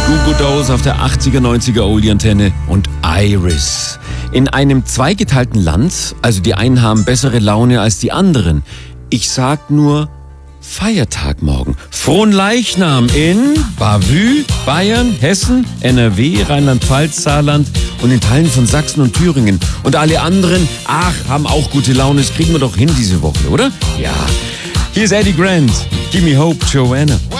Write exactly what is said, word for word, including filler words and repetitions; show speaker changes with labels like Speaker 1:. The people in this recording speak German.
Speaker 1: Goo Goo Dolls auf der achtziger, neunziger Oldie-Antenne und Iris. In einem zweigeteilten Land, also die einen haben bessere Laune als die anderen. Ich sag nur Feiertag morgen. Frohen Leichnam in Bavü, Bayern, Hessen, N R W, Rheinland-Pfalz, Saarland und in Teilen von Sachsen und Thüringen. Und alle anderen, ach, haben auch gute Laune. Das kriegen wir doch hin diese Woche, oder? Ja. Hier ist Eddie Grant. Give me hope, Joanna.